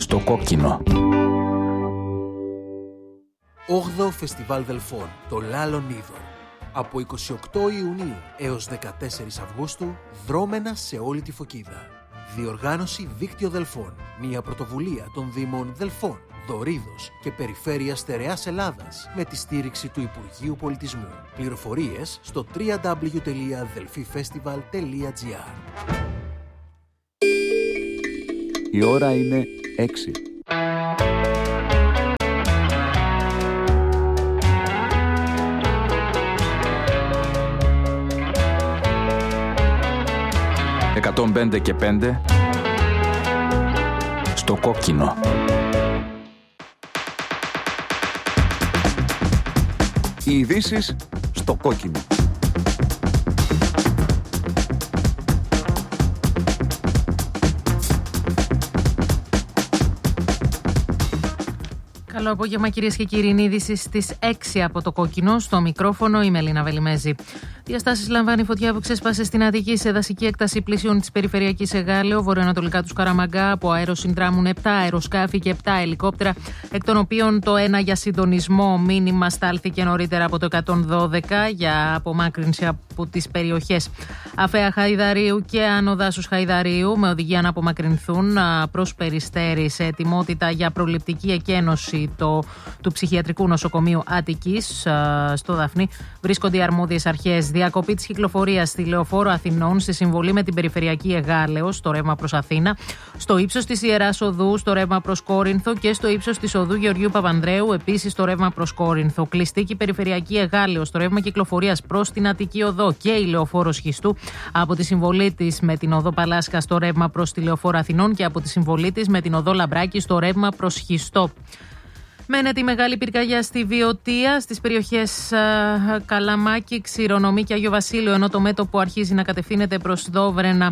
Στο κόκκινο. 8ο Φεστιβάλ Δελφών, το Λάλον Είδωρ. Από 28 Ιουνίου έως 14 Αυγούστου, δρόμενα σε όλη τη Φωκίδα. Διοργάνωση Δίκτυο Δελφών, μια πρωτοβουλία των Δήμων Δελφών, Δωρίδος και Περιφέρειας Στερεάς Ελλάδας με τη στήριξη του Υπουργείου Πολιτισμού. Πληροφορίες στο www.delfifestival.gr. Η ώρα είναι 6. «105 και 5» στο κόκκινο. Οι ειδήσεις στο κόκκινο. Καλό απόγευμα, κυρίες και κύριοι. Είναι είδηση στις 6 από το κόκκινο. Στο μικρόφωνο η Μελίνα Βελιμέζη. Διαστάσεις λαμβάνει η φωτιά που ξέσπασε στην Αττική σε δασική έκταση πλησίων της περιφερειακής Εγάλεω, βορειοανατολικά του Σκαραμαγκά. Από αέρο συνδράμουν 7 αεροσκάφη και 7 ελικόπτερα, εκ των οποίων το ένα για συντονισμό. Μήνυμα στάλθηκε νωρίτερα από το 112 για απομάκρυνση από τις περιοχές Αφαία Χαϊδαρίου και Άνω Δάσους Χαϊδαρίου, με οδηγία να απομακρυνθούν προς Περιστέρη, σε ετοιμότητα για προληπτική εκένωση του ψυχιατρικού νοσοκομείου Αττικής. Στο Δαφνί βρίσκονται οι αρμόδιες αρχές. Διακοπή της κυκλοφορίας στη Λεωφόρο Αθηνών σε συμβολή με την περιφερειακή Εγάλεω στο ρεύμα προς Αθήνα, στο ύψος της Ιεράς Οδού στο ρεύμα προς Κόρινθο και στο ύψος της Οδού Γεωργίου Παπανδρέου, επίσης στο ρεύμα προς Κόρινθο. Κλειστή και η περιφερειακή Εγάλεω στο ρεύμα κυκλοφορίας προς την Αττική Οδό και η Λεωφόρο Σχιστού από τη συμβολή της με την Οδό Παλάσκα στο ρεύμα προς τη Λεωφόρο Αθηνών και από τη συμβολή της με την Οδό Λαμπράκη στο ρεύμα προς Σχιστό. Μένεται η μεγάλη πυρκαγιά στη Βιωτία, στις περιοχές Καλαμάκη, Ξηρονομή και Αγιο Βασίλειο, ενώ το μέτωπο αρχίζει να κατευθύνεται προς Δόβρενα.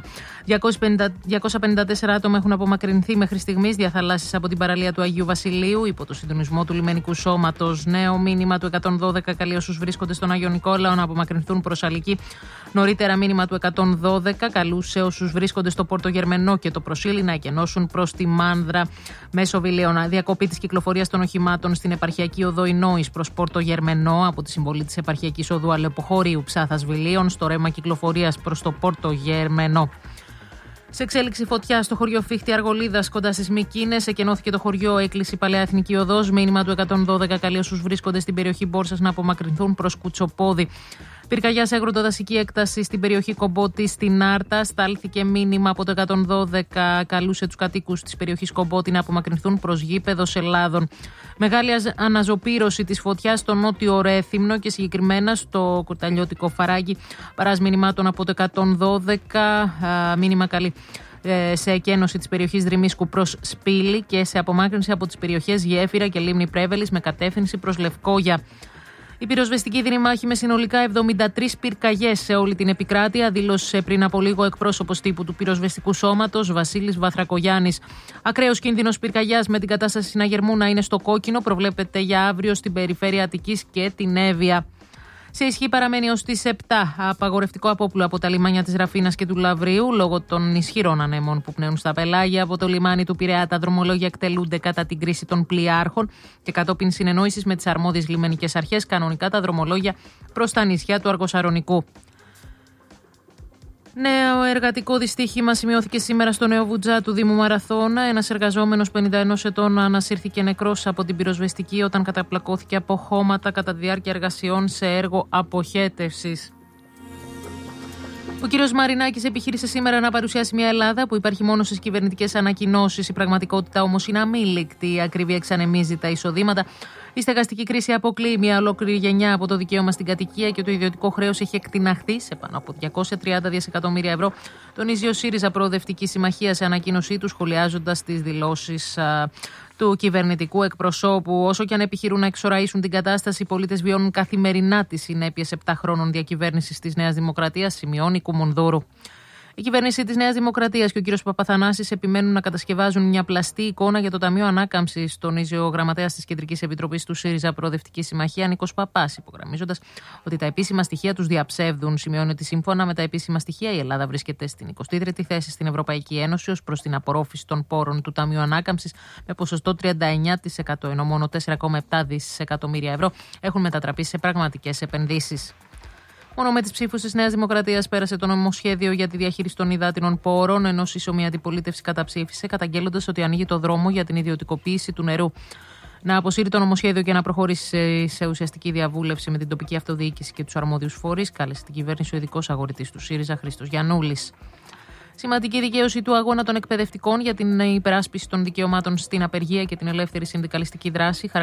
254 άτομα έχουν απομακρυνθεί μέχρι στιγμής διαθαλάσσης από την παραλία του Αγίου Βασιλείου υπό το συντονισμό του λιμενικού σώματος. Νέο μήνυμα του 112 καλεί όσους βρίσκονται στον Άγιο Νικόλαο να απομακρυνθούν προς Αλική. Νωρίτερα μήνυμα του 112 καλούσε όσους βρίσκονται στο Πόρτο Γερμενό και το Προσήλι να εκενώσουν προς τη Μάνδρα μέσω Βιλέωνα. Διακοπή της κυκλοφορίας των οχημάτων στην επαρχιακή οδό Ινόης προς Πόρτο Γερμενό από τη συμβολή της επαρχιακής οδού Αλεποχωρίου Ψάθας Βιλίων στο ρεύμα κυκλοφορίας προς το Πόρτο Γερμενό. Σε εξέλιξη φωτιά στο χωριό Φίχτη Αργολίδας κοντά στις Μικίνες, εκενώθηκε το χωριό, έκλεισε η Παλαιά Εθνική Οδός. Μήνυμα του 112 καλεί όσους βρίσκονται στην περιοχή Μπόρσας να απομακρυνθούν προς Κουτσοπόδι. Πυρκαγιά σε αγροτοδασική έκταση στην περιοχή Κομπότη στην Άρτα. Στάλθηκε μήνυμα από το 112. Καλούσε τους κατοίκους της περιοχής Κομπότη να απομακρυνθούν προς γήπεδος Ελλάδων. Μεγάλη αναζωπήρωση της φωτιάς στο νότιο Ρέθυμνο και συγκεκριμένα στο Κοταλιώτικο Φαράγγι. Παράς μηνυμάτων από το 112. Μήνυμα καλή σε εκένωση της περιοχής Δρυμίσκου προς Σπήλη και σε απομάκρυνση από τις περιοχές Γέφυρα και Λίμνη Πρέβελης με κατεύθυνση προς Λευκόγια. Η πυροσβεστική δινημάχη με συνολικά 73 πυρκαγιές σε όλη την επικράτεια, δήλωσε πριν από λίγο εκπρόσωπος τύπου του πυροσβεστικού σώματος, Βασίλης Βαθρακογιάννης. Ακραίος κίνδυνος πυρκαγιάς με την κατάσταση συναγερμού να είναι στο κόκκινο προβλέπεται για αύριο στην περιφέρεια Αττικής και την Εύβοια. Σε ισχύ παραμένει ως τις 7 απαγορευτικό απόπλου από τα λιμάνια της Ραφίνας και του Λαυρίου λόγω των ισχυρών ανέμων που πνέουν στα πελάγια. Από το λιμάνι του Πειραιά τα δρομολόγια εκτελούνται κατά την κρίση των πλοιάρχων και κατόπιν συνεννόησης με τις αρμόδιες λιμενικές αρχές, κανονικά τα δρομολόγια προς τα νησιά του Αργοσαρονικού. Νέο εργατικό δυστύχημα σημειώθηκε σήμερα στο Νέο Βουτζά του Δήμου Μαραθώνα. Ένας εργαζόμενος 51 ετών ανασύρθηκε νεκρός από την πυροσβεστική όταν καταπλακώθηκε από χώματα κατά τη διάρκεια εργασιών σε έργο αποχέτευσης. Ο κύριος Μαρινάκης επιχείρησε σήμερα να παρουσιάσει μια Ελλάδα που υπάρχει μόνο στις κυβερνητικές ανακοινώσεις. Η πραγματικότητα όμως είναι αμήλικτη. Η ακρίβεια εξανεμίζει τα εισοδήματα. Η στεγαστική κρίση αποκλείει μια ολόκληρη γενιά από το δικαίωμα στην κατοικία και το ιδιωτικό χρέος έχει εκτιναχθεί σε πάνω από 230 δισεκατομμύρια ευρώ. Τονίζει ο ΣΥΡΙΖΑ Προοδευτική Συμμαχία σε ανακοίνωσή του, σχολιάζοντας τις δηλώσεις του κυβερνητικού εκπροσώπου. Όσο και αν επιχειρούν να εξοραίσουν την κατάσταση, οι πολίτες βιώνουν καθημερινά τις συνέπειες 7 χρόνων διακυβέρνησης της Νέας Δημοκρατίας, σημειώνει Κουμουνδούρου. Η κυβέρνηση της Νέας Δημοκρατίας και ο κύριος Παπαθανάσης επιμένουν να κατασκευάζουν μια πλαστή εικόνα για το Ταμείο Ανάκαμψης, τονίζει ο γραμματέας της Κεντρικής Επιτροπής του ΣΥΡΙΖΑ Προοδευτική Συμμαχία, Νίκος Παπάς, υπογραμμίζοντας ότι τα επίσημα στοιχεία τους διαψεύδουν. Σημειώνει ότι σύμφωνα με τα επίσημα στοιχεία η Ελλάδα βρίσκεται στην 23η θέση στην Ευρωπαϊκή Ένωση ως προς την απορρόφηση των πόρων του Ταμείου Ανάκαμψης με ποσοστό 39%, ενώ μόνο 4,7 δισεκατομμύρια ευρώ έχουν μετατραπεί σε πραγματικές επενδύσεις. Μόνο με τις ψήφους της Νέας Δημοκρατίας πέρασε το νομοσχέδιο για τη διαχείριση των υδάτινων πόρων, ενώ σύσσωμη αντιπολίτευση καταψήφισε, καταγγέλλοντας ότι ανοίγει το δρόμο για την ιδιωτικοποίηση του νερού. Να αποσύρει το νομοσχέδιο και να προχωρήσει σε ουσιαστική διαβούλευση με την τοπική αυτοδιοίκηση και τους αρμόδιους φορείς, κάλεσε την κυβέρνηση ο ειδικός αγορητής του ΣΥΡΙΖΑ, Χρήστος Γιαννούλης. Σημαντική δικαίωση του αγώνα των εκπαιδευτικών για την υπεράσπιση των δικαιωμάτων στην απεργία και την ελεύθερη συνδικαλιστική δράση.